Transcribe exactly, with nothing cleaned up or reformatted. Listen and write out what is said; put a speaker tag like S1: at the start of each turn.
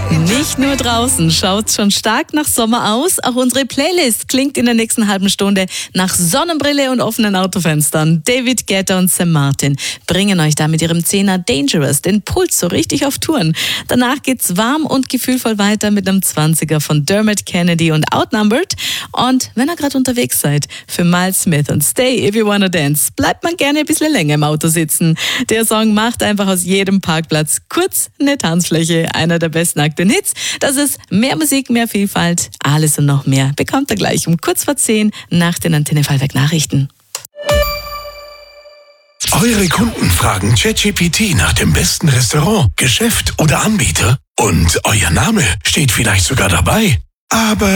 S1: Nicht nur draußen schaut schon stark nach Sommer aus, auch unsere Playlist klingt in der nächsten halben Stunde nach Sonnenbrille und offenen Autofenstern. David Guetta und Sam Martin bringen euch da mit ihrem Zehner Dangerous den Puls so richtig auf Touren. Danach geht's warm und gefühlvoll weiter mit einem Zwanziger von Dermot Kennedy und Outnumbered. Und wenn ihr gerade unterwegs seid, für Miles Smith und Stay If You Wanna Dance, bleibt man gerne ein bisschen länger im Auto sitzen. Der Song macht einfach aus jedem Parkplatz kurz eine Tanzfläche. Einer der besten aktuellen Hits. Das ist mehr Musik, mehr Vielfalt, alles und noch mehr bekommt ihr gleich um kurz vor zehn nach den Antenne Fallwerk Nachrichten.
S2: Eure Kunden fragen ChatGPT nach dem besten Restaurant, Geschäft oder Anbieter und euer Name steht vielleicht sogar dabei. Aber